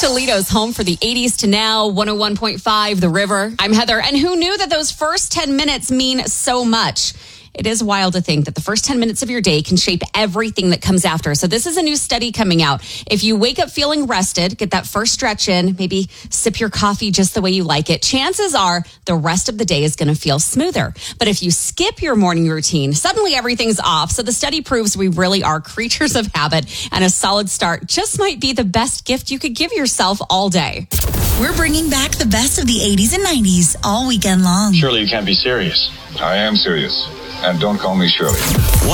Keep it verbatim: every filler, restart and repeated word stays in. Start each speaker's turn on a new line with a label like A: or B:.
A: Toledo's home for the eighties to now, one oh one point five The River. I'm Heather, and who knew that those first ten minutes mean so much? It is wild to think that the first ten minutes of your day can shape everything that comes after. So this is a new study coming out. If you wake up feeling rested, get that first stretch in, maybe sip your coffee just the way you like it, chances are the rest of the day is going to feel smoother. But if you skip your morning routine, suddenly everything's off. So the study proves we really are creatures of habit, and a solid start just might be the best gift you could give yourself all day.
B: We're bringing back the best of the eighties and nineties all weekend long.
C: Surely you can't be serious.
D: I am serious. And don't call me Shirley.